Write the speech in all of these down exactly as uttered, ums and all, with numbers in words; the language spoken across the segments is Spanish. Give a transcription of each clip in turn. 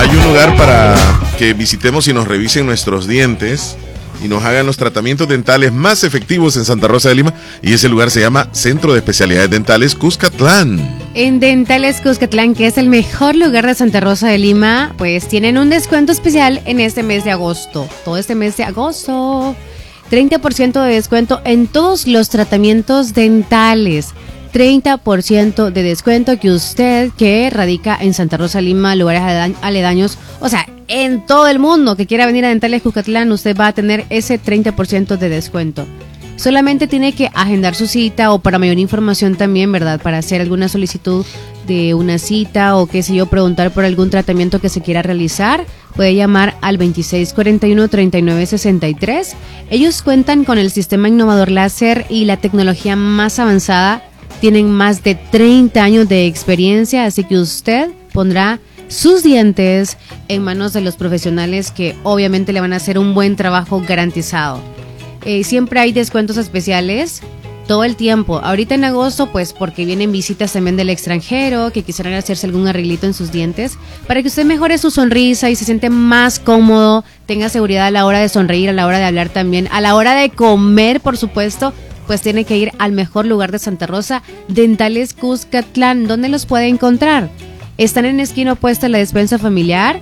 hay un lugar para que visitemos y nos revisen nuestros dientes y nos hagan los tratamientos dentales más efectivos en Santa Rosa de Lima, y ese lugar se llama Centro de Especialidades Dentales Cuscatlán. En Dentales Cuscatlán, que es el mejor lugar de Santa Rosa de Lima, pues tienen un descuento especial en este mes de agosto. Todo este mes de agosto, treinta por ciento de descuento en todos los tratamientos dentales. treinta por ciento de descuento que usted que radica en Santa Rosa, Lima, lugares aledaños, o sea, en todo el mundo que quiera venir a Dentales Cuscatlán, usted va a tener ese treinta por ciento de descuento. Solamente tiene que agendar su cita, o para mayor información también, ¿verdad? Para hacer alguna solicitud de una cita o qué sé yo, preguntar por algún tratamiento que se quiera realizar, puede llamar al veintiséis cuarenta y uno, treinta y nueve sesenta y tres. Ellos cuentan con el sistema innovador láser y la tecnología más avanzada. Tienen más de treinta años de experiencia, así que usted pondrá sus dientes en manos de los profesionales que obviamente le van a hacer un buen trabajo garantizado. Eh, siempre hay descuentos especiales todo el tiempo. Ahorita en agosto, pues porque vienen visitas también del extranjero que quisieran hacerse algún arreglito en sus dientes, para que usted mejore su sonrisa y se siente más cómodo, tenga seguridad a la hora de sonreír, a la hora de hablar también, a la hora de comer, por supuesto. Pues tiene que ir al mejor lugar de Santa Rosa, Dentales Cuscatlán. ¿Dónde los puede encontrar? Están en esquina opuesta a la despensa familiar,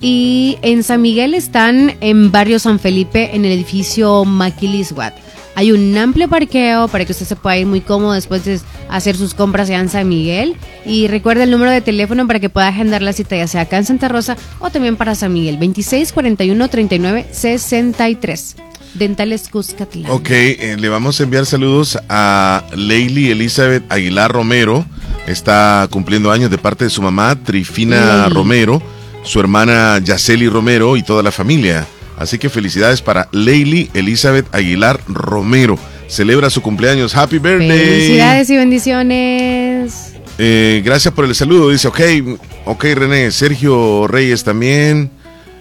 y en San Miguel están en barrio San Felipe, en el edificio Maquilisguat. Hay un amplio parqueo para que usted se pueda ir muy cómodo después de hacer sus compras allá en San Miguel. Y recuerde el número de teléfono para que pueda agendar la cita, ya sea acá en Santa Rosa o también para San Miguel, veintiséis cuarenta y uno, treinta y nueve sesenta y tres. Dentales Cuscatlán. Ok, eh, le vamos a enviar saludos a Leili Elizabeth Aguilar Romero. Está cumpliendo años de parte de su mamá, Trifina Leili Romero, su hermana Yaceli Romero y toda la familia. Así que felicidades para Leili Elizabeth Aguilar Romero. Celebra su cumpleaños. Happy birthday. Felicidades y bendiciones. Eh, gracias por el saludo. Dice, ok, ok René. Sergio Reyes también.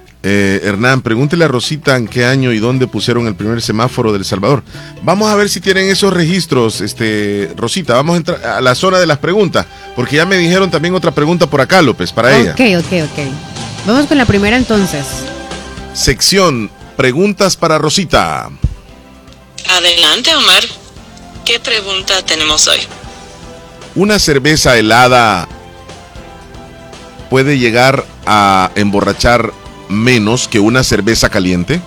Eh, Hernán, pregúntele a Rosita en qué año y dónde pusieron el primer semáforo de El Salvador. Vamos a ver si tienen esos registros, este, Rosita. Vamos a entrar a la zona de las preguntas, porque ya me dijeron también otra pregunta por acá, López, para ella. Ok, ok, ok. Vamos con la primera entonces. Sección Preguntas para Rosita. Adelante, Omar. ¿Qué pregunta tenemos hoy? ¿Una cerveza helada puede llegar a emborrachar menos que una cerveza caliente?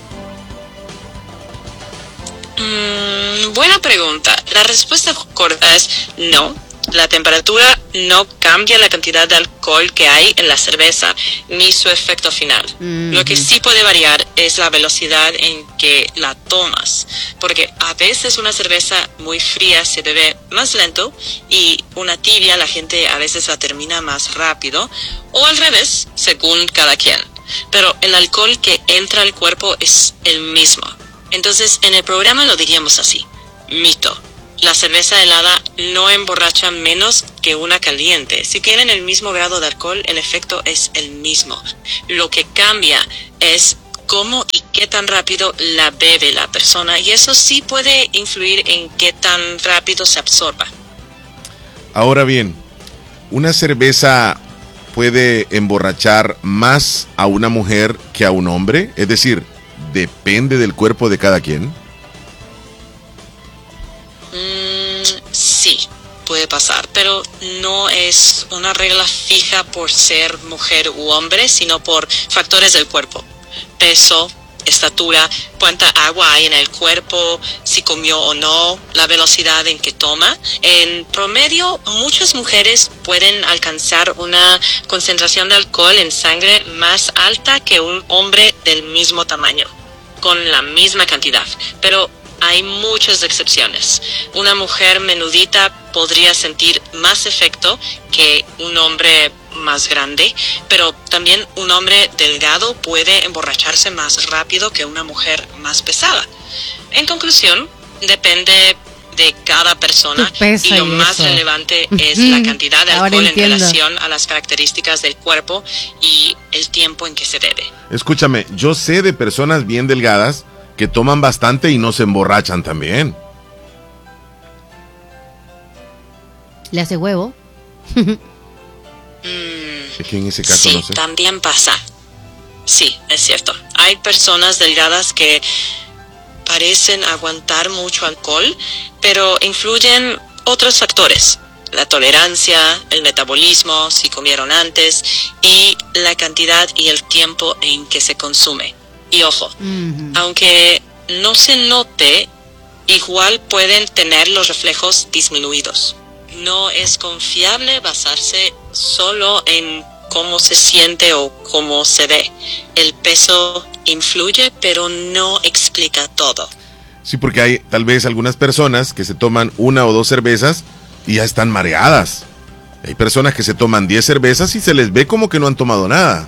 Mm, buena pregunta. La respuesta corta es no. La temperatura no cambia la cantidad de alcohol que hay en la cerveza ni su efecto final. Mm-hmm. Lo que sí puede variar es la velocidad en que la tomas, porque a veces una cerveza muy fría se bebe más lento y una tibia la gente a veces la termina más rápido, o al revés, según cada quien. Pero el alcohol que entra al cuerpo es el mismo. Entonces, en el programa lo diríamos así: mito. La cerveza helada no emborracha menos que una caliente. Si tienen el mismo grado de alcohol, el efecto es el mismo. Lo que cambia es cómo y qué tan rápido la bebe la persona, y eso sí puede influir en qué tan rápido se absorba. Ahora bien, ¿una cerveza puede emborrachar más a una mujer que a un hombre? Es decir, ¿depende del cuerpo de cada quien? Mm, sí, puede pasar, pero no es una regla fija por ser mujer u hombre, sino por factores del cuerpo: peso, estatura, cuánta agua hay en el cuerpo, si comió o no, la velocidad en que toma. En promedio, muchas mujeres pueden alcanzar una concentración de alcohol en sangre más alta que un hombre del mismo tamaño, con la misma cantidad, pero hay muchas excepciones. Una mujer menudita podría sentir más efecto que un hombre más grande, pero también un hombre delgado puede emborracharse más rápido que una mujer más pesada. En conclusión, depende de cada persona, y lo más eso. relevante es la cantidad de alcohol en relación a las características del cuerpo y el tiempo en que se bebe. Escúchame, yo sé de personas bien delgadas que toman bastante y no se emborrachan también. ¿Le hace huevo? mm, Es que en ese caso sí, no sé. también pasa. Sí, es cierto. Hay personas delgadas que parecen aguantar mucho alcohol, pero influyen otros factores. La tolerancia, el metabolismo, si comieron antes, y la cantidad y el tiempo en que se consume. Y ojo, uh-huh. aunque no se note, igual pueden tener los reflejos disminuidos. No es confiable basarse solo en cómo se siente o cómo se ve. El peso influye, pero no explica todo. Sí, porque hay tal vez algunas personas que se toman una o dos cervezas y ya están mareadas. Hay personas que se toman diez cervezas y se les ve como que no han tomado nada.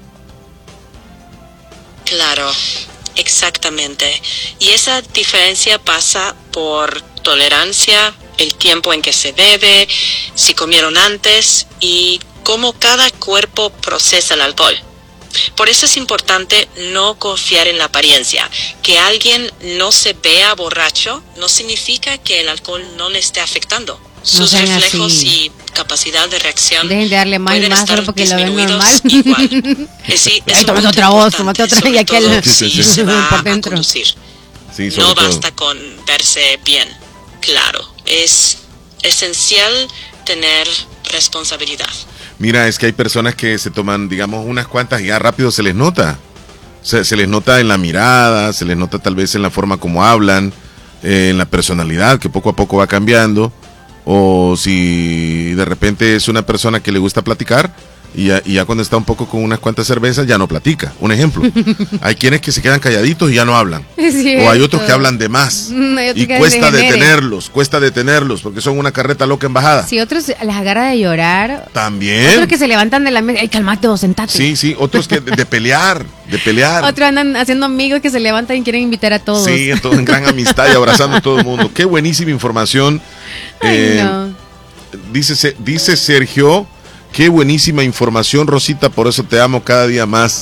Claro, exactamente. Y esa diferencia pasa por tolerancia, el tiempo en que se bebe, si comieron antes y cómo cada cuerpo procesa el alcohol. Por eso es importante no confiar en la apariencia. Que alguien no se vea borracho no significa que el alcohol no le esté afectando. Sus no reflejos así. Y capacidad de reacción dejen de darle más y más solo porque lo ven normal. Igual. Es, sí, Ay, tómate otra voz, tómate otra y aquel sí, sí, se va por dentro. A conducir. Sí, no basta todo. Con verse bien. Claro, es esencial tener responsabilidad. Mira, es que hay personas que se toman, digamos, unas cuantas y ya rápido se les nota. Se, se les nota en la mirada, se les nota tal vez en la forma como hablan, eh, en la personalidad que poco a poco va cambiando. O si de repente es una persona que le gusta platicar y ya, y ya cuando está un poco con unas cuantas cervezas ya no platica. Un ejemplo, hay quienes que se quedan calladitos y ya no hablan. O hay otros que hablan de más y cuesta detenerlos, cuesta detenerlos porque son una carreta loca en bajada. Si otros les agarra de llorar. También. Otros que se levantan de la mesa, ay, calmate vos, sentate. Sí, sí, otros que de, de pelear, de pelear. Otros andan haciendo amigos que se levantan y quieren invitar a todos. Sí, en, todo, en gran amistad y abrazando a todo el mundo. Qué buenísima información. Ay, eh, no. dice, dice Sergio, qué buenísima información, Rosita, por eso te amo cada día más.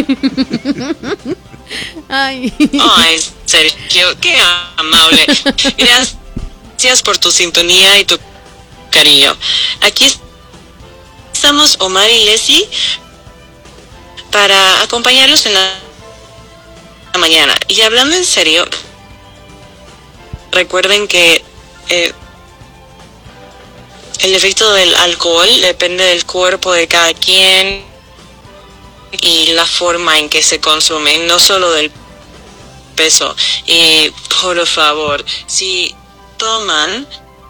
Ay. Ay, Sergio, qué amable. Gracias por tu sintonía y tu cariño. Aquí estamos Omar y Leslie para acompañarlos en la mañana. Y hablando en serio, recuerden que eh, el efecto del alcohol depende del cuerpo de cada quien y la forma en que se consume, no solo del peso. Y por favor, si toman,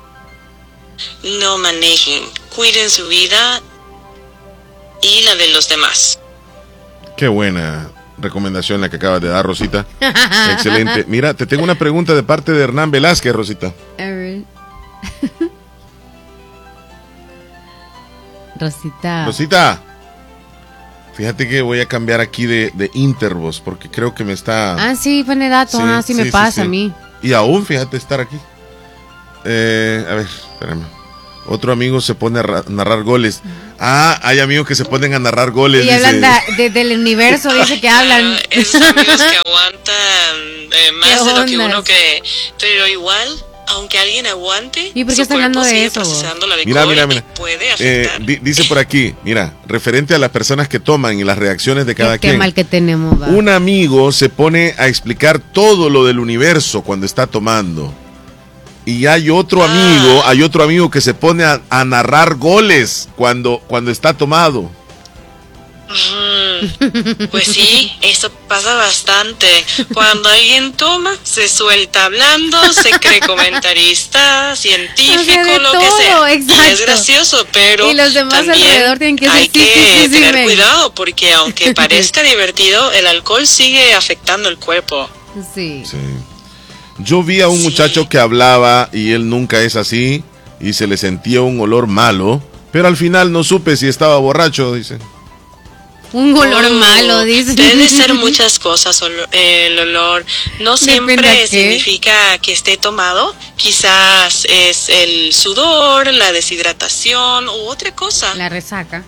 no manejen, cuiden su vida y la de los demás. Qué buena recomendación la que acabas de dar, Rosita. Excelente. Mira, te tengo una pregunta de parte de Hernán Velázquez, Rosita. Rosita. Rosita. Fíjate que voy a cambiar aquí de, de Intervoz porque creo que me está... Ah, sí, pone datos, sí, ah, sí, sí me sí, pasa sí. a mí. Y aún, fíjate, estar aquí. Eh, a ver, espérame. Otro amigo se pone a ra- narrar goles. Ah, hay amigos que se ponen a narrar goles. Y dice... hablan de, de, del universo, dice que hablan. Esos amigos que aguantan eh, más de lo que uno cree. Pero igual, aunque alguien aguante, ¿y por qué está hablando de eso? Mira, mira, mira. Puede afectar. Eh, di- dice por aquí, mira, referente a las personas que toman y las reacciones de cada qué quien. Mal que tenemos, va. Un amigo se pone a explicar todo lo del universo cuando está tomando. Y hay otro amigo, ah. hay otro amigo que se pone a, a narrar goles cuando, cuando está tomado. Mm, pues sí, eso pasa bastante. Cuando alguien toma, se suelta hablando, se cree comentarista, científico, o sea, lo todo, que sea. Exacto. Y es gracioso, pero y los demás alrededor tienen que hay que tener cuidado porque aunque parezca divertido, el alcohol sigue afectando el cuerpo. Sí. Sí. Yo vi a un sí. muchacho que hablaba y él nunca es así y se le sentía un olor malo, pero al final no supe si estaba borracho, dice. Un olor oh, malo, dice. Debe ser muchas cosas el olor. No siempre significa que esté tomado. Quizás es el sudor, la deshidratación u otra cosa. La resaca.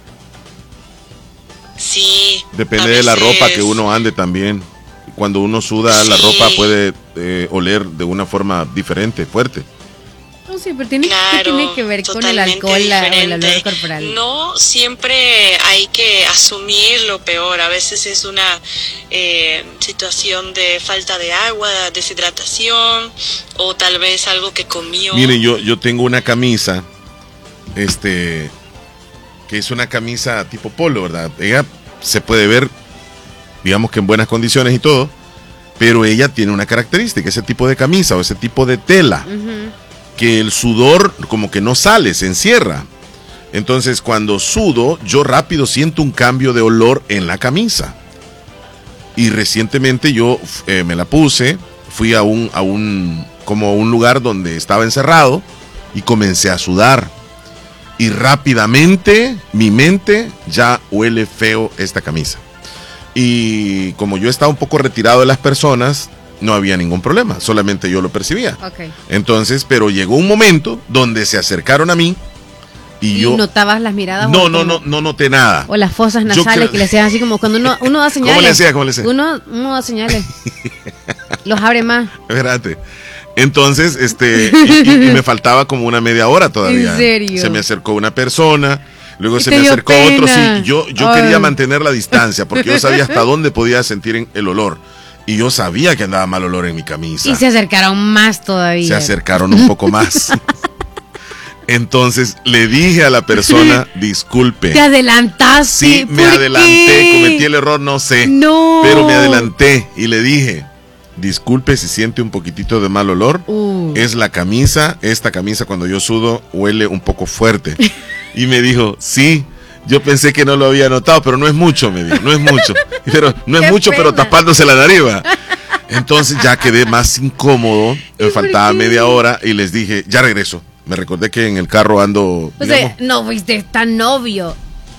Sí. Depende de la ropa que uno ande también. Cuando uno suda, sí. la ropa puede eh, oler de una forma diferente, fuerte. No, sí, pero tiene, Claro, ¿qué tiene que ver con el totalmente alcohol la- o el diferente. olor corporal? No siempre hay que asumir lo peor. A veces es una eh, situación de falta de agua, deshidratación, o tal vez algo que comió. Miren, yo, yo tengo una camisa, este, que es una camisa tipo polo, ¿verdad? Ella se puede ver, digamos que en buenas condiciones y todo, pero ella tiene una característica, ese tipo de camisa o ese tipo de tela, Ujú. que el sudor como que no sale, se encierra. Entonces cuando sudo, yo rápido siento un cambio de olor en la camisa. Y recientemente yo eh, me la puse, fui a un, a un, como a un lugar donde estaba encerrado y comencé a sudar. Y rápidamente mi mente ya huele feo esta camisa. Y como yo estaba un poco retirado de las personas, no había ningún problema, solamente yo lo percibía. Ok. Entonces, pero llegó un momento donde se acercaron a mí y, ¿Y yo... notabas las miradas? No, o no, cómo? no, no noté nada. O las fosas Yo nasales creo- que le hacían así como cuando uno, uno da señales. ¿Cómo le hacía? ¿Cómo le hacía? Uno, uno da señales. Los abre más. Espérate. Entonces, este, y, y- y me faltaba como una media hora todavía. ¿En serio? Se me acercó una persona, luego ¿Y se te me dio acercó otro, pena? sí. Yo, yo Ay. quería mantener la distancia porque yo sabía hasta dónde podía sentir en- el olor. Y yo sabía que andaba mal olor en mi camisa. Y se acercaron más todavía. Se acercaron un poco más. Entonces le dije a la persona, disculpe. Te adelantaste. Sí, me ¿por adelanté, qué? cometí el error, no sé. No. Pero me adelanté y le dije, disculpe si siente un poquitito de mal olor. Uh. Es la camisa, esta camisa cuando yo sudo huele un poco fuerte. Y me dijo, sí, yo pensé que no lo había notado, pero no es mucho, me dijo, no es mucho. Pero no es Qué mucho, pero pena. tapándose la nariz. va. Entonces ya quedé más incómodo, me por faltaba qué? media hora y les dije, ya regreso. Me recordé que en el carro ando, O digamos, sea, no fuiste tan obvio.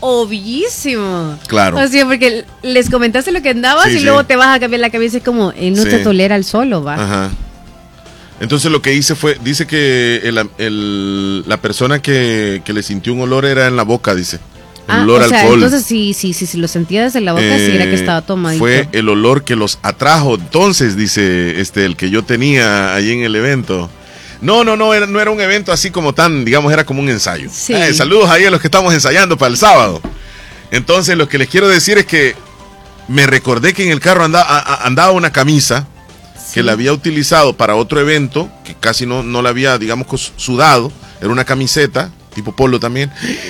Obvísimo. Claro. O sea, porque les comentaste lo que andabas Sí, y sí. luego te vas a cambiar la cabeza y es como, él no Sí. te tolera el solo, va. Ajá. Entonces lo que hice fue, dice que el- el- la persona que, que le sintió un olor era en la boca, dice. El Ah, olor o sea, alcohol. entonces sí, sí, sí, sí, lo sentía desde la boca, sí era que Eh, estaba tomadito. Fue el olor que los atrajo. Entonces, dice este, el que yo tenía ahí en el evento. No, no, no, era, no era un evento así como tan, digamos, era como un ensayo. Sí. Eh, saludos ahí a los que estamos ensayando para el sábado. Entonces, lo que les quiero decir es que me recordé que en el carro andaba, a- a- andaba una camisa que la había utilizado para otro evento, que casi no, no la había, digamos, cos- sudado. Era una camiseta, tipo polo también.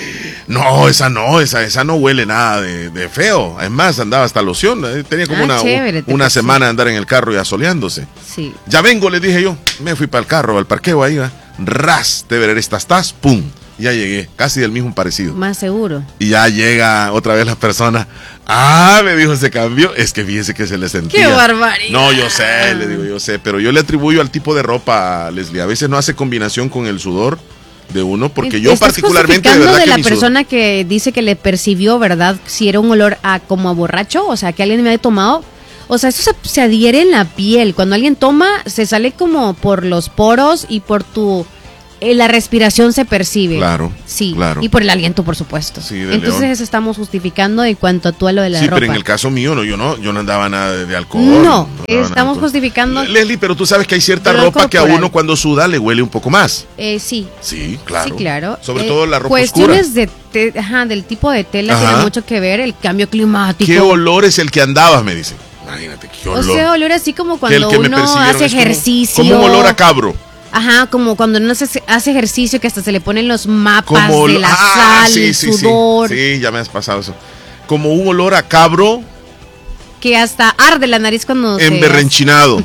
No, esa no, esa, esa no huele nada de, de feo. Es más, andaba hasta loción. eh, Tenía como Ah, una, chévere, te una pasó. semana de andar en el carro y asoleándose. Sí. Ya vengo, le dije yo. Me fui para el carro, al parqueo ahí, va. Ras, te veré, estás, estás, pum. Ya llegué, casi del mismo parecido. Más seguro. Y ya llega otra vez la persona. Ah, me dijo, se cambió. Es que fíjese que se le sentía. ¡Qué barbaridad! No, yo sé, le digo, yo sé. Pero yo le atribuyo al tipo de ropa, Leslie. A veces no hace combinación con el sudor de uno, porque yo Estás particularmente de justificando verdad de que la mi sudor- persona que dice que le percibió, ¿verdad? Si era un olor a como a borracho, o sea, que alguien me había tomado. O sea, eso se, se adhiere en la piel. Cuando alguien toma, se sale como por los poros y por tu... eh, la respiración se percibe. Claro, Sí. claro. Y por el aliento, por supuesto. Sí, de Entonces león. eso estamos justificando en cuanto a tú a lo de la Sí, ropa. pero en el caso mío, no, yo no, yo no andaba nada de, de alcohol. No, andaba nada de estamos alcohol. justificando- Leslie, pero tú sabes que hay cierta Dolor ropa que a corporal. uno cuando suda le huele un poco más. Eh, sí. Sí, claro. Sí, claro. Sobre Eh, todo la ropa oscura. Cuestiones de te- ajá, del tipo de tela Ajá. tiene mucho que ver, el cambio climático. ¿Qué olor es el que andabas? Me dicen. Imagínate, qué O olor. sea, olor así como Que el cuando que me uno percibieron hace es como- ejercicio. Como, un olor a cabro. Ajá, como cuando uno hace, hace ejercicio que hasta se le ponen los mapas Como de ol- la ah, sal, sí, el sí, sí. sudor, Sí, ya me has pasado eso. Como un olor a cabro que hasta arde la nariz cuando se- emberrenchinado.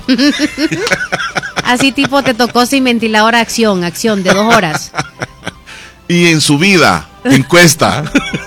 así tipo te tocó sin ventilador acción, acción de dos horas. Y en su vida, encuesta.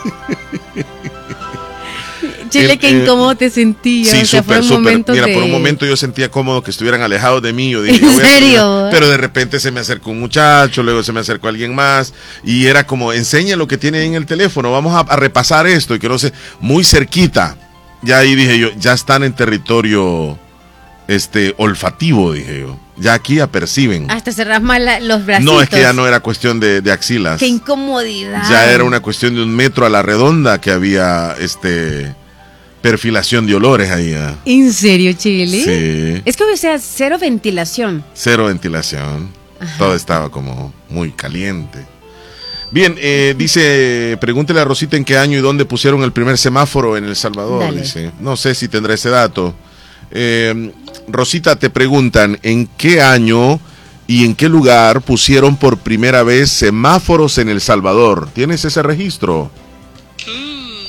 Chile, El- qué eh, incómodo te sentías. Sí, o sea, súper, fueron súper. momentos Mira, de... por un momento yo sentía cómodo que estuvieran alejados de mí. Yo dije, ¿En yo voy a serio? terminar. Pero de repente se me acercó un muchacho, luego se me acercó alguien más. Y era como, enseña lo que tiene ahí en el teléfono, vamos a, a repasar esto. Y que no sé, muy cerquita. Ya ahí dije yo, ya están en territorio este olfativo, dije yo. Ya aquí aperciben. Hasta cerrar mal la- los bracitos. No, es que ya no era cuestión de, de axilas. Qué incomodidad. Ya era una cuestión de un metro a la redonda que había este perfilación de olores ahí. ah. ¿En serio, Chile? Sí. Es que o sea cero ventilación. Cero ventilación. Ajá. Todo estaba como muy caliente. Bien, eh, dice, pregúntele a Rosita en qué año y dónde pusieron el primer semáforo en El Salvador. Dale. Dice, no sé si tendrá ese dato. Eh, Rosita, te preguntan en qué año y en qué lugar pusieron por primera vez semáforos en El Salvador. ¿Tienes ese registro? Mm.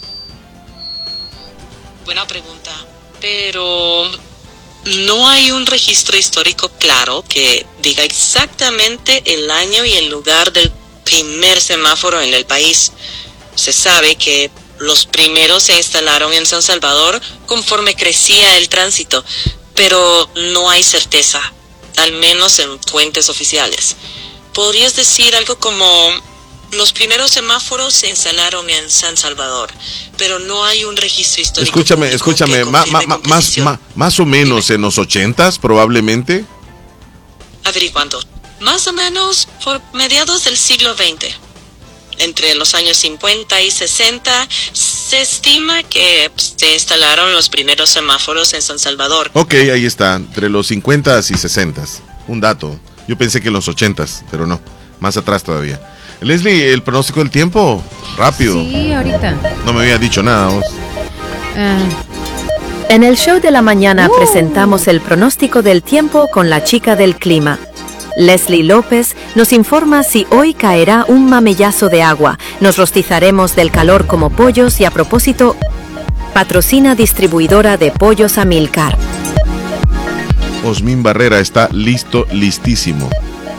Buena pregunta, pero no hay un registro histórico claro que diga exactamente el año y el lugar del primer semáforo en el país. Se sabe que los primeros se instalaron en San Salvador conforme crecía el tránsito, pero no hay certeza, al menos en fuentes oficiales. ¿Podrías decir algo como los primeros semáforos se instalaron en San Salvador, pero no hay un registro histórico? Escúchame, escúchame, ma, ma, ma, más, ma, más o menos en los ochentas probablemente. Averiguando. Más o menos por mediados del siglo veinte. Entre los años cincuenta y sesenta se estima que se instalaron los primeros semáforos en San Salvador. Ok, ahí está, entre los cincuentas y sesentas. Un dato. Yo pensé que en los ochentas, pero no, más atrás todavía. Leslie, el pronóstico del tiempo, rápido. Sí, ahorita. No me había dicho nada vos. Ah, En el show de la mañana Uh. presentamos el pronóstico del tiempo con la chica del clima. Leslie López nos informa si hoy caerá un mamellazo de agua, nos rostizaremos del calor como pollos y a propósito, patrocina distribuidora de pollos Amilcar. Osmin Barrera está listo, listísimo.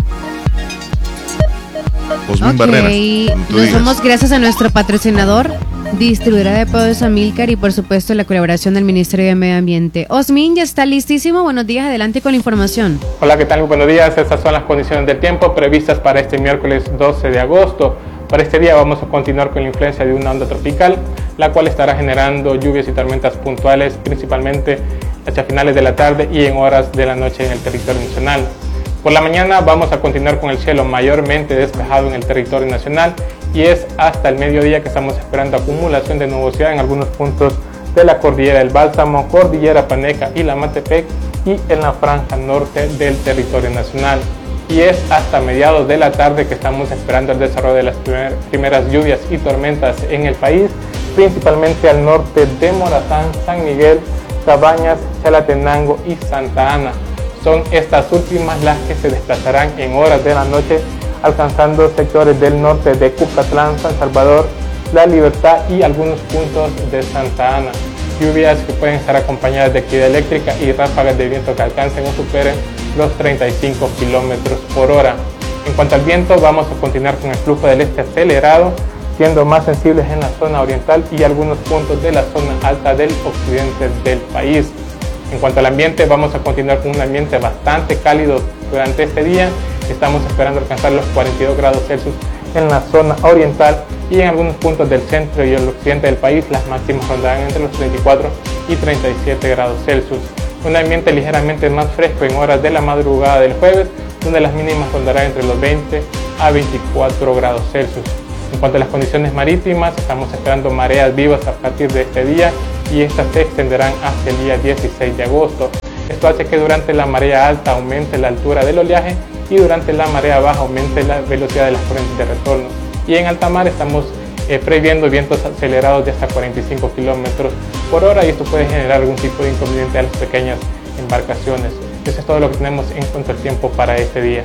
Osmin ok, Barrera. como tú nos digas. vamos gracias a nuestro patrocinador, distribuidora de pollos Amilcar y por supuesto la colaboración del Ministerio de Medio Ambiente. Osmin ya está listísimo, buenos días, adelante con la información. Hola, ¿qué tal? Muy buenos días. Estas son las condiciones del tiempo previstas para este miércoles doce de agosto. Para este día vamos a continuar con la influencia de una onda tropical, la cual estará generando lluvias y tormentas puntuales, principalmente hacia finales de la tarde y en horas de la noche en el territorio nacional. Por la mañana vamos a continuar con el cielo mayormente despejado en el territorio nacional y es hasta el mediodía que estamos esperando acumulación de nubosidad en algunos puntos de la cordillera del Bálsamo, cordillera Paneca y la Matepec y en la franja norte del territorio nacional. Y es hasta mediados de la tarde que estamos esperando el desarrollo de las primer, primeras lluvias y tormentas en el país, principalmente al norte de Morazán, San Miguel, Cabañas, Chalatenango y Santa Ana. Son estas últimas las que se desplazarán en horas de la noche, alcanzando sectores del norte de Cucatlán, San Salvador, La Libertad y algunos puntos de Santa Ana. Lluvias que pueden estar acompañadas de actividad eléctrica y ráfagas de viento que alcancen o superen los treinta y cinco kilómetros por hora. En cuanto al viento, vamos a continuar con el flujo del este acelerado, siendo más sensibles en la zona oriental y algunos puntos de la zona alta del occidente del país. En cuanto al ambiente, vamos a continuar con un ambiente bastante cálido durante este día. Estamos esperando alcanzar los cuarenta y dos grados Celsius en la zona oriental y en algunos puntos del centro y el occidente del país las máximas rondarán entre los treinta y cuatro y treinta y siete grados Celsius. Un ambiente ligeramente más fresco en horas de la madrugada del jueves, donde las mínimas rondarán entre los veinte a veinticuatro grados Celsius. En cuanto a las condiciones marítimas, estamos esperando mareas vivas a partir de este día y estas se extenderán hasta el día dieciséis de agosto. Esto hace que durante la marea alta aumente la altura del oleaje y durante la marea baja aumente la velocidad de las corrientes de retorno. Y en alta mar estamos eh, previendo vientos acelerados de hasta cuarenta y cinco kilómetros por hora y esto puede generar algún tipo de inconveniente a las pequeñas embarcaciones. Eso es todo lo que tenemos en cuanto al tiempo para este día.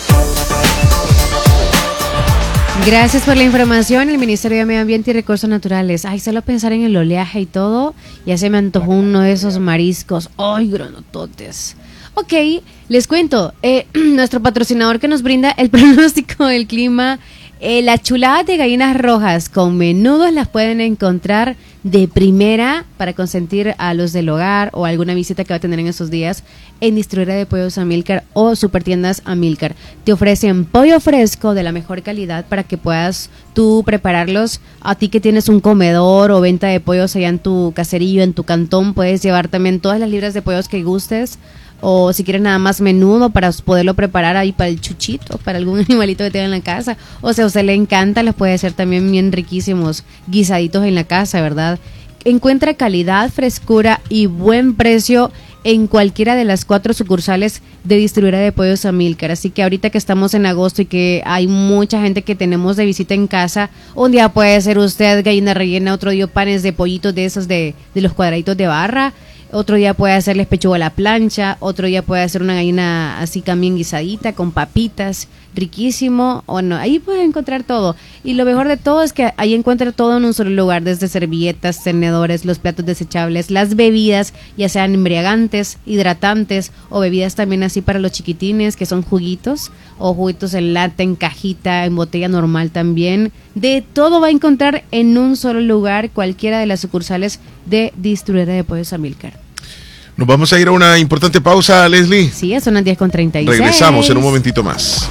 Gracias por la información, el Ministerio de Medio Ambiente y Recursos Naturales. Ay, solo pensar en el oleaje y todo, ya se me antojó uno de esos mariscos. Ay, granototes. Ok, les cuento, eh, nuestro patrocinador que nos brinda el pronóstico del clima, eh, las chuladas de gallinas rojas con menudos las pueden encontrar de primera para consentir a los del hogar o alguna visita que va a tener en esos días en distribuidora de pollos Amilcar o supertiendas Amilcar. Te ofrecen pollo fresco de la mejor calidad para que puedas tú prepararlos. A ti que tienes un comedor o venta de pollos allá en tu caserillo, en tu cantón, puedes llevar también todas las libras de pollos que gustes. O si quieres nada más menudo para poderlo preparar ahí para el chuchito, para algún animalito que tenga en la casa. O sea, a usted le encanta, les puede ser también bien riquísimos guisaditos en la casa, ¿verdad? Encuentra calidad, frescura y buen precio en cualquiera de las cuatro sucursales de distribuidora de pollos Amílcar. Así que ahorita que estamos en agosto y que hay mucha gente que tenemos de visita en casa, un día puede ser usted gallina rellena, otro día panes de pollitos de esos de, de los cuadraditos de barra, otro día puede hacerles pechuga a la plancha, otro día puede hacer una gallina así también guisadita con papitas, riquísimo. Bueno, ahí puede encontrar todo. Y lo mejor de todo es que ahí encuentra todo en un solo lugar, desde servilletas, tenedores, los platos desechables, las bebidas, ya sean embriagantes, hidratantes o bebidas también así para los chiquitines, que son juguitos o juguitos en lata, en cajita, en botella normal también. De todo va a encontrar en un solo lugar, cualquiera de las sucursales de distribuidora de pollos Amílcar. Nos vamos a ir a una importante pausa, Leslie. Sí, son las diez con treinta y seis. Regresamos en un momentito más.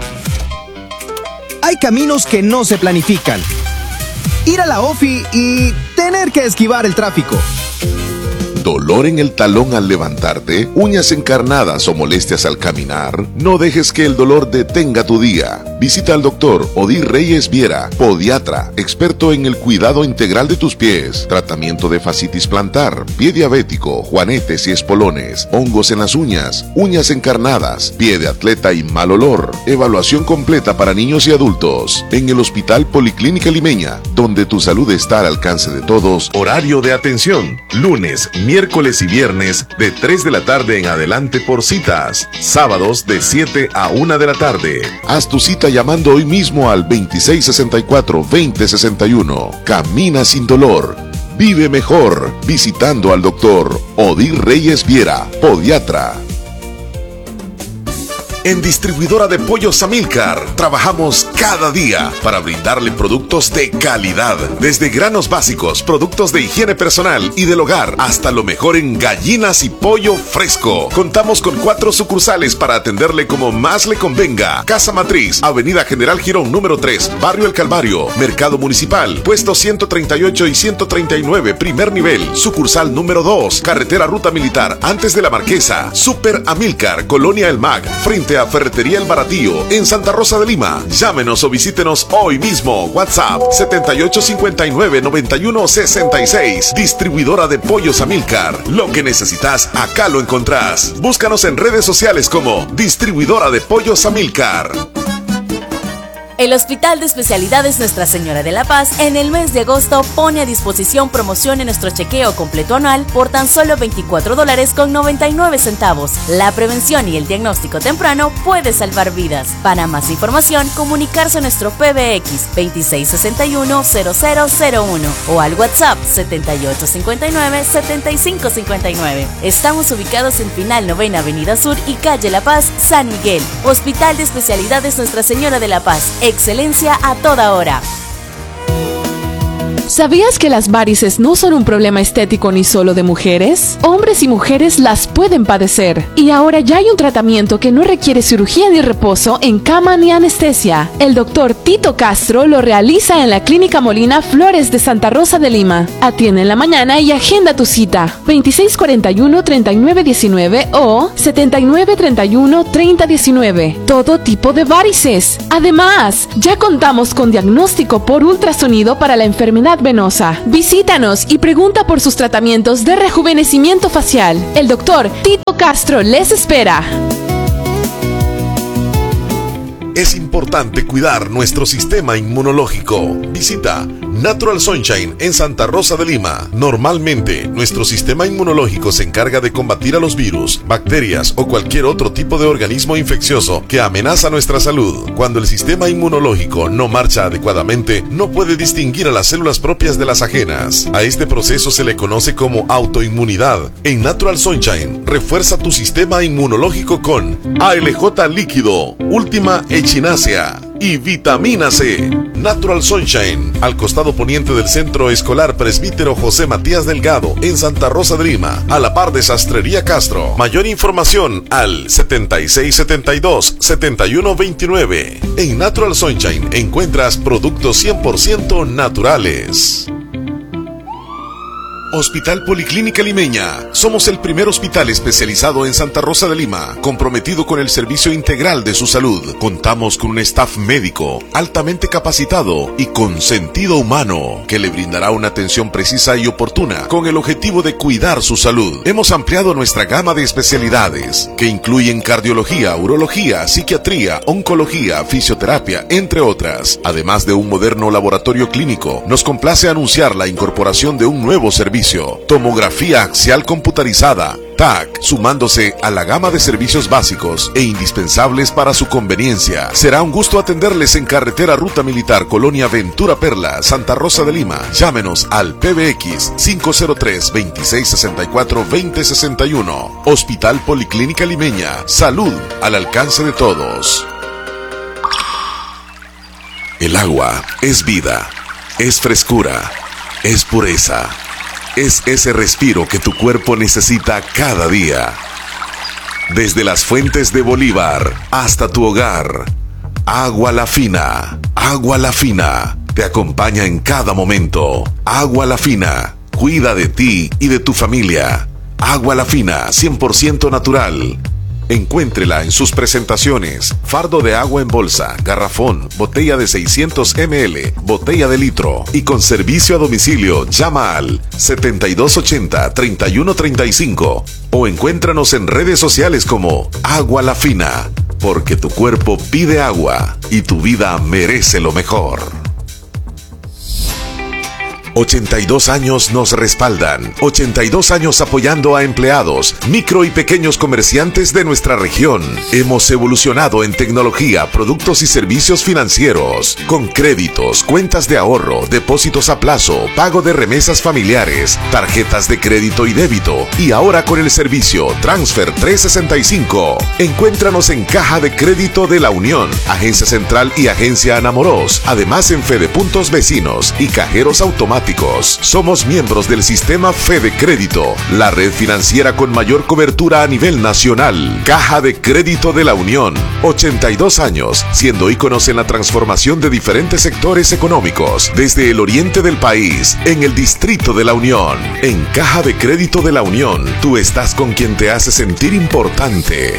Hay caminos que no se planifican. Ir a la ofi y tener que esquivar el tráfico. ¿Dolor en el talón al levantarte? ¿Uñas encarnadas o molestias al caminar? No dejes que el dolor detenga tu día. Visita al doctor Odir Reyes Viera, podiatra, experto en el cuidado integral de tus pies, tratamiento de fascitis plantar, pie diabético, juanetes y espolones, hongos en las uñas, uñas encarnadas, pie de atleta y mal olor. Evaluación completa para niños y adultos. En el Hospital Policlínica Limeña, donde tu salud está al alcance de todos. Horario de atención: lunes, miércoles y viernes de tres de la tarde en adelante por citas. Sábados de siete a una de la tarde. Haz tu cita llamando hoy mismo al veintiséis sesenta y cuatro, veinte sesenta y uno. Camina sin dolor. Vive mejor visitando al doctor Odir Reyes Viera, podiatra. En Distribuidora de Pollos Amílcar trabajamos cada día para brindarle productos de calidad, desde granos básicos, productos de higiene personal y del hogar, hasta lo mejor en gallinas y pollo fresco. Contamos con cuatro sucursales para atenderle como más le convenga. Casa Matriz, Avenida General Girón número tres, Barrio El Calvario, Mercado Municipal, puestos ciento treinta y ocho y ciento treinta y nueve, primer nivel. Sucursal número dos, Carretera Ruta Militar, antes de la Marquesa. Super Amílcar, Colonia El Mag, frente a Ferretería El Baratillo, en Santa Rosa de Lima. Llámenos o visítenos hoy mismo. WhatsApp setenta y ocho cincuenta y nueve, noventa y uno sesenta y seis. Distribuidora de Pollos Amílcar. Lo que necesitas, acá lo encontrás. Búscanos en redes sociales como Distribuidora de Pollos Amílcar. El Hospital de Especialidades Nuestra Señora de la Paz en el mes de agosto pone a disposición promoción en nuestro chequeo completo anual por tan solo veinticuatro dólares con noventa y nueve centavos. La prevención y el diagnóstico temprano puede salvar vidas. Para más información, comunicarse a nuestro P B X veintiséis sesenta y uno, cero cero cero uno o al WhatsApp setenta y ocho cincuenta y nueve, setenta y cinco cincuenta y nueve. Estamos ubicados en Final Novena Avenida Sur y Calle La Paz, San Miguel. Hospital de Especialidades Nuestra Señora de la Paz. Excelencia a toda hora. ¿Sabías que las varices no son un problema estético ni solo de mujeres? Hombres y mujeres las pueden padecer. Y ahora ya hay un tratamiento que no requiere cirugía ni reposo en cama ni anestesia. El doctor Tito Castro lo realiza en la Clínica Molina Flores de Santa Rosa de Lima. Atiende en la mañana y agenda tu cita. veintiséis cuarenta y uno, treinta y nueve diecinueve o setenta y nueve treinta y uno, treinta diecinueve. Todo tipo de varices. Además, ya contamos con diagnóstico por ultrasonido para la enfermedad venosa. Visítanos y pregunta por sus tratamientos de rejuvenecimiento facial. El doctor Tito Castro les espera. Es importante cuidar nuestro sistema inmunológico. Visita Natural Sunshine en Santa Rosa de Lima. Normalmente, nuestro sistema inmunológico se encarga de combatir a los virus, bacterias o cualquier otro tipo de organismo infeccioso que amenaza nuestra salud. Cuando el sistema inmunológico no marcha adecuadamente, no puede distinguir a las células propias de las ajenas. A este proceso se le conoce como autoinmunidad. En Natural Sunshine, refuerza tu sistema inmunológico con A L J líquido, Última Echinacea y vitamina C. Natural Sunshine, al costado poniente del Centro Escolar Presbítero José Matías Delgado, en Santa Rosa de Lima, a la par de Sastrería Castro. Mayor información al setenta y seis setenta y dos, setenta y uno veintinueve. En Natural Sunshine encuentras productos cien por ciento naturales. Hospital Policlínica Limeña. Somos el primer hospital especializado en Santa Rosa de Lima, comprometido con el servicio integral de su salud. Contamos con un staff médico altamente capacitado y con sentido humano que le brindará una atención precisa y oportuna con el objetivo de cuidar su salud. Hemos ampliado nuestra gama de especialidades que incluyen cardiología, urología, psiquiatría, oncología, fisioterapia, entre otras. Además de un moderno laboratorio clínico, nos complace anunciar la incorporación de un nuevo servicio: tomografía axial computarizada, T A C, sumándose a la gama de servicios básicos e indispensables para su conveniencia. Será un gusto atenderles en carretera Ruta Militar, Colonia Ventura Perla, Santa Rosa de Lima. Llámenos al P B X cinco cero tres, veintiséis sesenta y cuatro, veinte sesenta y uno. Hospital Policlínica Limeña. Salud al alcance de todos. El agua es vida, es frescura, es pureza. Es ese respiro que tu cuerpo necesita cada día. Desde las fuentes de Bolívar hasta tu hogar, Agua La Fina. Agua La Fina te acompaña en cada momento. Agua La Fina cuida de ti y de tu familia. Agua La Fina, cien por ciento natural. Encuéntrela en sus presentaciones: fardo de agua en bolsa, garrafón, botella de seiscientos mililitros, botella de litro, y con servicio a domicilio. Llama al setenta y dos ochenta, treinta y uno treinta y cinco o encuéntranos en redes sociales como Agua La Fina, porque tu cuerpo pide agua y tu vida merece lo mejor. ochenta y dos años nos respaldan. ochenta y dos años apoyando a empleados, micro y pequeños comerciantes de nuestra región. Hemos evolucionado en tecnología, productos y servicios financieros, con créditos, cuentas de ahorro, depósitos a plazo, pago de remesas familiares, tarjetas de crédito y débito, y ahora con el servicio Transfer trescientos sesenta y cinco. Encuéntranos en Caja de Crédito de la Unión, Agencia Central y Agencia Anamoros, además en Fede Puntos Vecinos y cajeros automáticos. Somos miembros del sistema Fede Crédito, la red financiera con mayor cobertura a nivel nacional. Caja de Crédito de la Unión, ochenta y dos años, siendo íconos en la transformación de diferentes sectores económicos, desde el oriente del país, en el Distrito de la Unión. En Caja de Crédito de la Unión, tú estás con quien te hace sentir importante.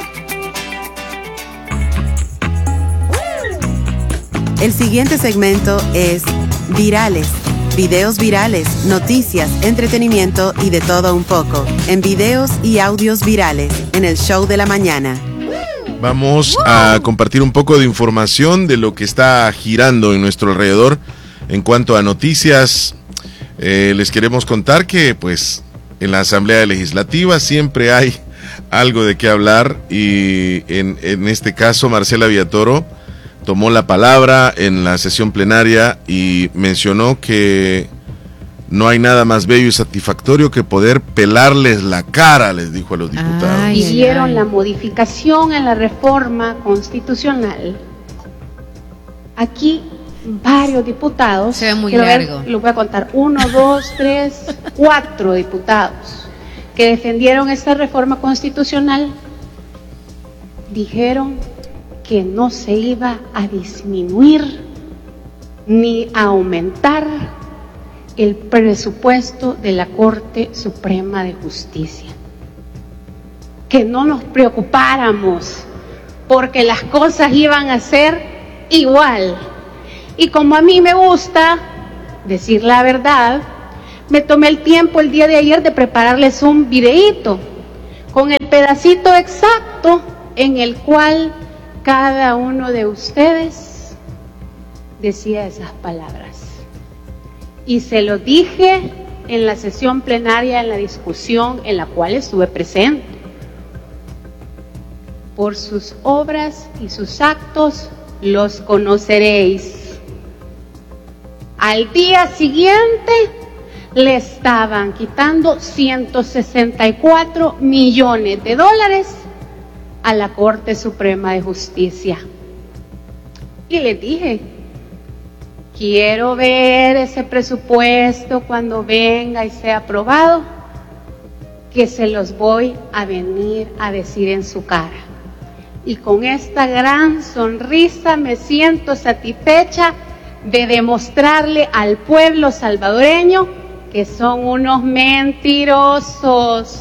El siguiente segmento es Virales. Videos virales, noticias, entretenimiento y de todo un poco. En videos y audios virales, en el show de la mañana. Vamos a compartir un poco de información de lo que está girando en nuestro alrededor en cuanto a noticias. Eh, les queremos contar que, pues, en la Asamblea Legislativa siempre hay algo de qué hablar, y en, en este caso Marcela Villatoro tomó la palabra en la sesión plenaria y mencionó que no hay nada más bello y satisfactorio que poder pelarles la cara, les dijo a los diputados. Hicieron la modificación en la reforma constitucional. Aquí varios diputados. Se ve muy quiero largo. Ver, lo voy a contar. Uno, dos, tres, cuatro diputados que defendieron esta reforma constitucional dijeron que no se iba a disminuir ni a aumentar el presupuesto de la Corte Suprema de Justicia. Que no nos preocupáramos porque las cosas iban a ser igual. Y como a mí me gusta decir la verdad, me tomé el tiempo el día de ayer de prepararles un videíto con el pedacito exacto en el cual cada uno de ustedes decía esas palabras. Y se lo dije en la sesión plenaria, en la discusión en la cual estuve presente. Por sus obras y sus actos los conoceréis. Al día siguiente le estaban quitando ciento sesenta y cuatro millones de dólares a la Corte Suprema de Justicia. Y les dije, quiero ver ese presupuesto cuando venga y sea aprobado, que se los voy a venir a decir en su cara. Y con esta gran sonrisa me siento satisfecha de demostrarle al pueblo salvadoreño que son unos mentirosos,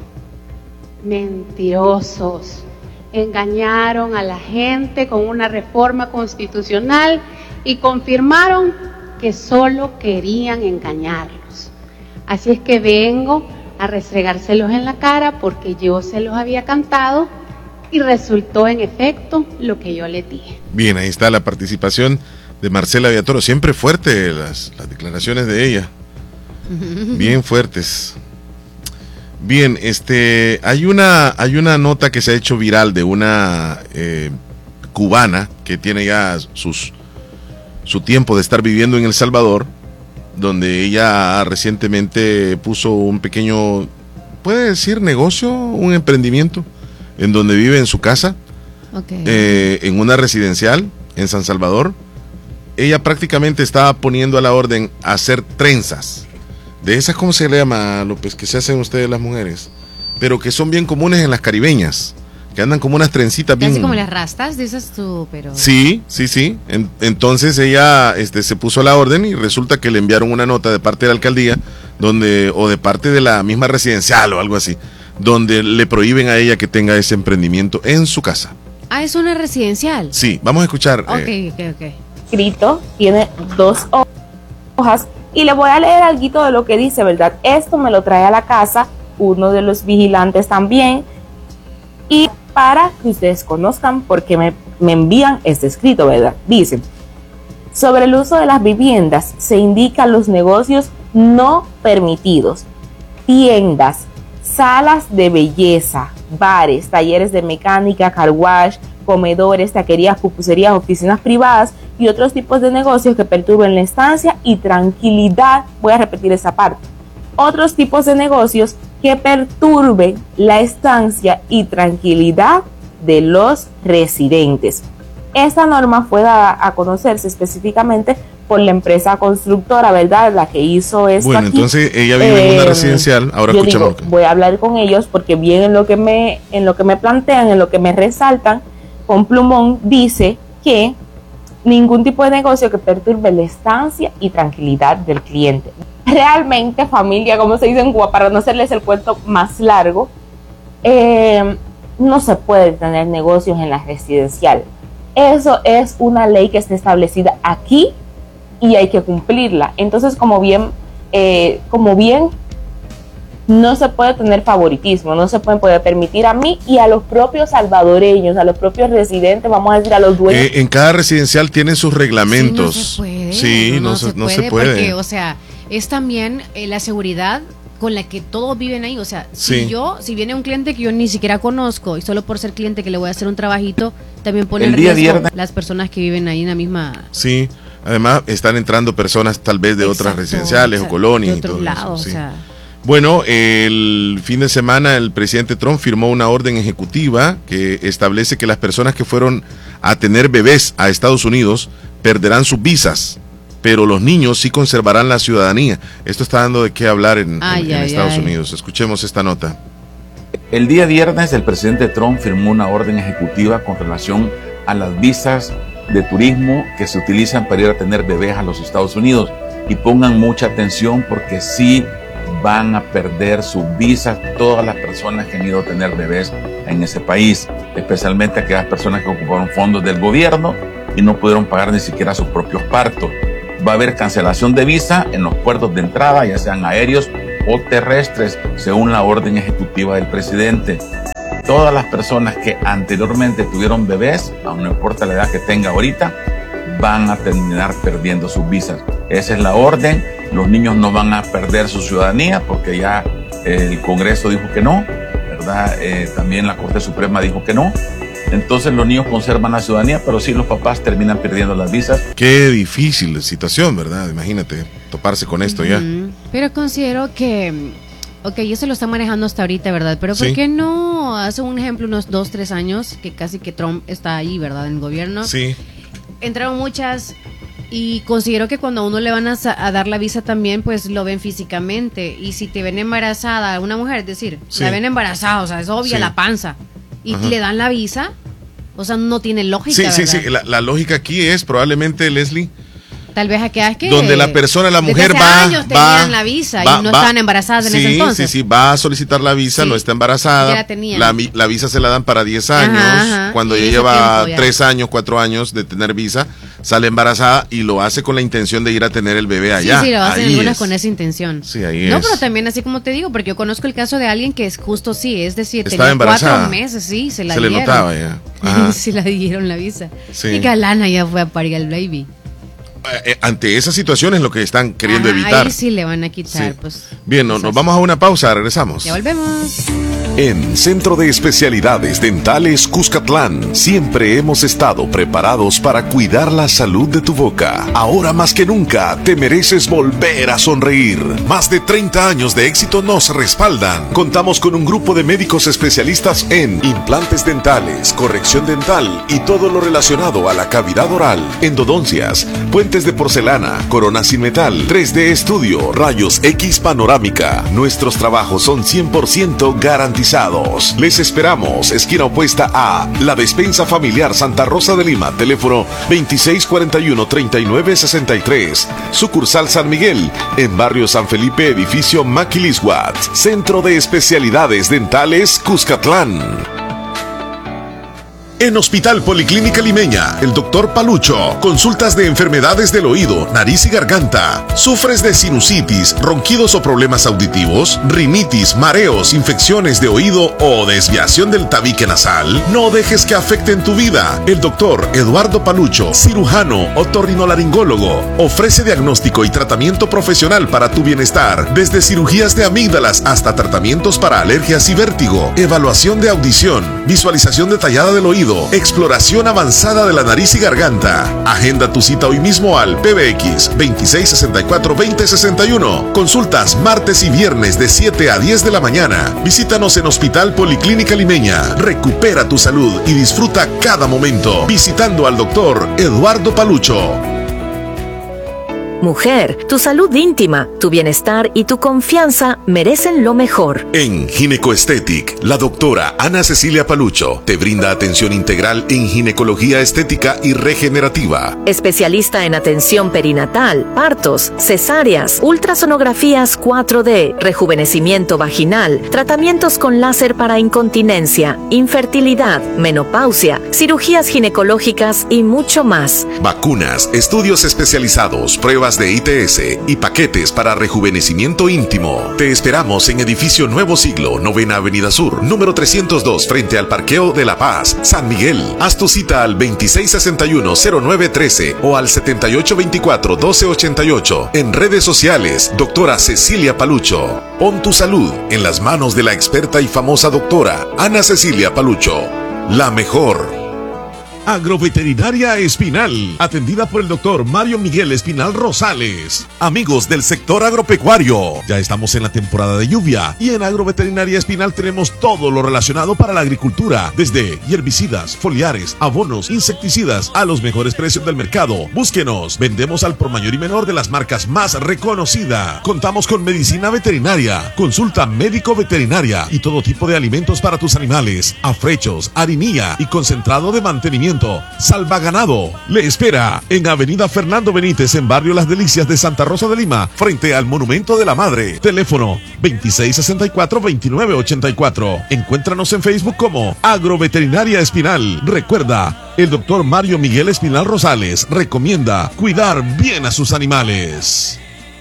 mentirosos. Engañaron a la gente con una reforma constitucional y confirmaron que solo querían engañarlos. Así es que vengo a restregárselos en la cara porque yo se los había cantado y resultó en efecto lo que yo les dije. Bien, ahí está la participación de Marcela Villatoro. Siempre fuerte las, las declaraciones de ella. Bien fuertes. Bien, este, hay una, hay una nota que se ha hecho viral de una eh, cubana que tiene ya sus, su tiempo de estar viviendo en El Salvador, donde ella recientemente puso un pequeño, puede decir negocio, un emprendimiento, en donde vive en su casa, okay. eh, en una residencial en San Salvador. Ella prácticamente estaba poniendo a la orden hacer trenzas. De esas, ¿cómo se le llama, López? Que se hacen ustedes las mujeres, pero que son bien comunes en las caribeñas, que andan como unas trencitas bien... Casi como las rastas, dices tú, pero... Sí, sí, sí. En, entonces ella este, se puso a la orden y resulta que le enviaron una nota de parte de la alcaldía, donde o de parte de la misma residencial o algo así, donde le prohíben a ella que tenga ese emprendimiento en su casa. Ah, ¿es una residencial? Sí, vamos a escuchar. Ok, eh, ok, ok. Escrito, tiene dos hojas. Y le voy a leer algo de lo que dice, ¿verdad? Esto me lo trae a la casa uno de los vigilantes también. Y para que ustedes conozcan por qué me, me envían este escrito, ¿verdad? Dice, sobre el uso de las viviendas se indican los negocios no permitidos, tiendas, salas de belleza, bares, talleres de mecánica, car wash, comedores, taquerías, pupuserías, oficinas privadas y otros tipos de negocios que perturben la estancia y tranquilidad. Voy a repetir esa parte. Otros tipos de negocios que perturben la estancia y tranquilidad de los residentes. Esta norma fue dada a conocerse específicamente por la empresa constructora, ¿verdad? La que hizo esto. Bueno, aquí. entonces ella vive eh, en una residencial. Ahora yo escuchamos. Digo, voy a hablar con ellos porque bien en lo que me, en lo que me plantean, en lo que me resaltan, con plumón dice que ningún tipo de negocio que perturbe la estancia y tranquilidad del cliente. Realmente, familia, como se dice en Cuba, para no hacerles el cuento más largo, eh, no se puede tener negocios en la residencial. Eso es una ley que está establecida aquí y hay que cumplirla. Entonces, como bien, eh, como bien, no se puede tener favoritismo, no se puede, puede permitir a mí y a los propios salvadoreños, a los propios residentes, vamos a decir a los dueños. Eh, en cada residencial tienen sus reglamentos. Sí, no se puede. Sí, no, no, no, se, se, no puede, se puede. Porque, o sea, es también eh, la seguridad con la que todos viven ahí. O sea, si sí. yo, si viene un cliente que yo ni siquiera conozco y solo por ser cliente que le voy a hacer un trabajito, también pone en riesgo viernes. Las personas que viven ahí en la misma... Sí, además están entrando personas tal vez de Exacto. otras residenciales o, sea, o colonias y todo lado, eso. Sí. O sea, bueno, el fin de semana el presidente Trump firmó una orden ejecutiva que establece que las personas que fueron a tener bebés a Estados Unidos perderán sus visas, pero los niños sí conservarán la ciudadanía. Esto está dando de qué hablar en, ay, en, ay, en Estados ay. Unidos. Escuchemos esta nota. El día viernes el presidente Trump firmó una orden ejecutiva con relación a las visas de turismo que se utilizan para ir a tener bebés a los Estados Unidos. Y pongan mucha atención porque sí van a perder sus visas todas las personas que han ido a tener bebés en ese país, especialmente aquellas personas que ocuparon fondos del gobierno y no pudieron pagar ni siquiera sus propios partos. Va a haber cancelación de visa en los puertos de entrada, ya sean aéreos o terrestres, según la orden ejecutiva del presidente. Todas las personas que anteriormente tuvieron bebés, aun no importa la edad que tenga ahorita, van a terminar perdiendo sus visas. Esa es la orden. Los niños no van a perder su ciudadanía porque ya el Congreso dijo que no, ¿verdad? Eh, también la Corte Suprema dijo que no. Entonces los niños conservan la ciudadanía, pero sí los papás terminan perdiendo las visas. Qué difícil situación, ¿verdad? Imagínate toparse con esto uh-huh. ya. Pero considero que, ok, eso lo está manejando hasta ahorita, ¿verdad? Pero ¿por sí. qué no? Hace un ejemplo, unos dos, tres años, que casi que Trump está ahí, ¿verdad? En el gobierno. Sí. Entraron muchas... Y considero que cuando a uno le van a, a dar la visa también, pues lo ven físicamente. Y si te ven embarazada, una mujer, es decir, sí. la ven embarazada, o sea, es obvia sí. la panza, y Ajá. le dan la visa, o sea, no tiene lógica, Sí, ¿verdad? sí, sí, la, la lógica aquí es probablemente, Leslie, Tal vez aquellas que... Donde la persona, la mujer desde hace va... años va tenían la visa va, y no va, estaban embarazadas en sí, ese entonces. Sí, sí, va a solicitar la visa, Sí. no está embarazada. Ya la tenían. La, la visa se la dan para diez años. Ajá, ajá. Cuando Y ya ese lleva tiempo ya. tres años, cuatro años de tener visa, sale embarazada y lo hace con la intención de ir a tener el bebé allá. Sí, sí, lo hacen Ahí algunas es. con esa intención. Sí, ahí No, es. pero también así como te digo, porque yo conozco el caso de alguien que es justo sí, es decir, Estaba tenía embarazada. cuatro meses, sí, se la Se le dieron. notaba ya. Ajá. Se la dieron la visa. Sí. Y Galana ya fue a parir al baby. Eh, ante esas situaciones lo que están queriendo Ajá, evitar. Ahí sí le van a quitar, Sí. pues. Bien, no, nos vamos a una pausa, regresamos. Ya volvemos. En Centro de Especialidades Dentales Cuscatlán, siempre hemos estado preparados para cuidar la salud de tu boca. Ahora más que nunca, te mereces volver a sonreír. Más de treinta años de éxito nos respaldan. Contamos con un grupo de médicos especialistas en implantes dentales, corrección dental y todo lo relacionado a la cavidad oral, endodoncias, puentes de porcelana, coronas sin metal, tres D estudio, rayos X panorámica. Nuestros trabajos son cien por ciento garantizados. Les esperamos, esquina opuesta a La Despensa Familiar Santa Rosa de Lima, teléfono veintiséis cuarenta y uno, treinta y nueve sesenta y tres. Sucursal San Miguel, en barrio San Felipe, edificio Maquilisguat. Centro de Especialidades Dentales Cuscatlán. En Hospital Policlínica Limeña, el doctor Palucho, consultas de enfermedades del oído, nariz y garganta. ¿Sufres de sinusitis, ronquidos o problemas auditivos? ¿Rinitis, mareos, infecciones de oído o desviación del tabique nasal? No dejes que afecten tu vida. El doctor Eduardo Palucho, cirujano otorrinolaringólogo, ofrece diagnóstico y tratamiento profesional para tu bienestar, desde cirugías de amígdalas hasta tratamientos para alergias y vértigo, evaluación de audición, visualización detallada del oído, exploración avanzada de la nariz y garganta. Agenda tu cita hoy mismo al P B X veintiséis sesenta y cuatro, veinte sesenta y uno. Consultas martes y viernes de siete a diez de la mañana. Visítanos en Hospital Policlínica Limeña. Recupera tu salud y disfruta cada momento visitando al doctor Eduardo Palucho. Mujer, tu salud íntima, tu bienestar y tu confianza merecen lo mejor. En Ginecoestetic, la doctora Ana Cecilia Palucho te brinda atención integral en ginecología estética y regenerativa. Especialista en atención perinatal, partos, cesáreas, ultrasonografías cuatro D, rejuvenecimiento vaginal, tratamientos con láser para incontinencia, infertilidad, menopausia, cirugías ginecológicas y mucho más. Vacunas, estudios especializados, pruebas de I T S y paquetes para rejuvenecimiento íntimo. Te esperamos en Edificio Nuevo Siglo, Novena Avenida Sur, número trescientos dos, frente al Parqueo de La Paz, San Miguel. Haz tu cita al veintiséis sesenta y uno, cero nueve trece o al setenta y ocho veinticuatro, doce ochenta y ocho. En redes sociales, doctora Cecilia Palucho. Pon tu salud en las manos de la experta y famosa doctora Ana Cecilia Palucho. La mejor. Agroveterinaria Espinal, atendida por el doctor Mario Miguel Espinal Rosales. Amigos del sector agropecuario, ya estamos en la temporada de lluvia y en Agroveterinaria Espinal tenemos todo lo relacionado para la agricultura, desde herbicidas, foliares, abonos, insecticidas, a los mejores precios del mercado. Búsquenos, vendemos al por mayor y menor de las marcas más reconocidas. Contamos con medicina veterinaria, consulta médico veterinaria y todo tipo de alimentos para tus animales, afrechos, harinilla y concentrado de mantenimiento. Salva Ganado le espera en Avenida Fernando Benítez, en Barrio Las Delicias de Santa Rosa de Lima, frente al Monumento de la Madre. Teléfono veintiséis sesenta y cuatro, veintinueve ochenta y cuatro. Encuéntranos en Facebook como Agroveterinaria Espinal. Recuerda, el doctor Mario Miguel Espinal Rosales recomienda cuidar bien a sus animales.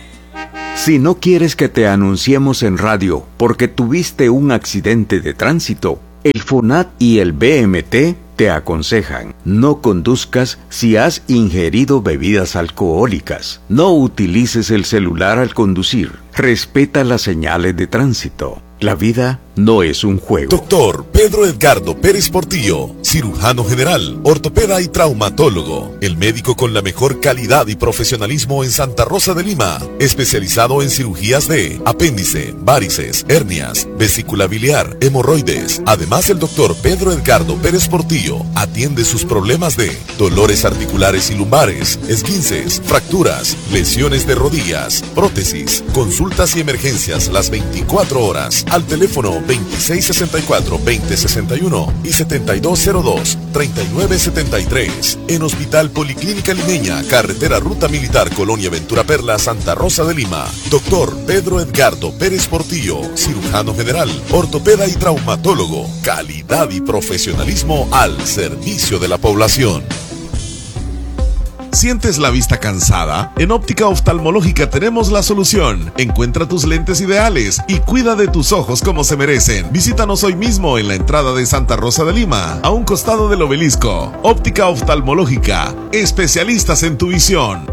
Si no quieres que te anunciemos en radio porque tuviste un accidente de tránsito, el FONAT y el B M T te aconsejan: no conduzcas si has ingerido bebidas alcohólicas, no utilices el celular al conducir, respeta las señales de tránsito. La vida no es un juego. Doctor Pedro Edgardo Pérez Portillo, cirujano general, ortopeda y traumatólogo. El médico con la mejor calidad y profesionalismo en Santa Rosa de Lima. Especializado en cirugías de apéndice, varices, hernias, vesícula biliar, hemorroides. Además, el doctor Pedro Edgardo Pérez Portillo atiende sus problemas de dolores articulares y lumbares, esguinces, fracturas, lesiones de rodillas, prótesis, consultas y emergencias las veinticuatro horas. Al teléfono veintiséis sesenta y cuatro, veinte sesenta y uno y setenta y dos cero dos, treinta y nueve setenta y tres. En Hospital Policlínica Limeña, carretera Ruta Militar, Colonia Ventura Perla, Santa Rosa de Lima. Doctor Pedro Edgardo Pérez Portillo, cirujano general, ortopeda y traumatólogo. Calidad y profesionalismo al servicio de la población. ¿Sientes la vista cansada? En Óptica Oftalmológica tenemos la solución. Encuentra tus lentes ideales y cuida de tus ojos como se merecen. Visítanos hoy mismo en la entrada de Santa Rosa de Lima, a un costado del obelisco. Óptica Oftalmológica, especialistas en tu visión.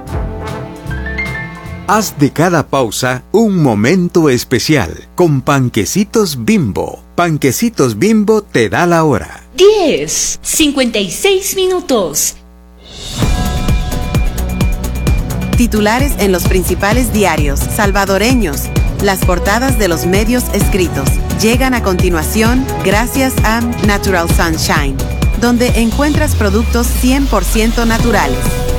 Haz de cada pausa un momento especial con Panquecitos Bimbo. Panquecitos Bimbo te da la hora. diez, cincuenta y seis minutos. Titulares en los principales diarios salvadoreños. Las portadas de los medios escritos llegan a continuación gracias a Natural Sunshine, donde encuentras productos cien por ciento naturales.